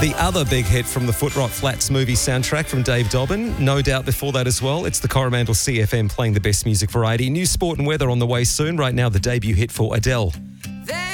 The other big hit from the Footrot Flats movie soundtrack from Dave Dobbin. No doubt before that as well. It's the Coromandel CFM playing the best music variety. New sport and weather on the way soon. Right now, the debut hit for Adele.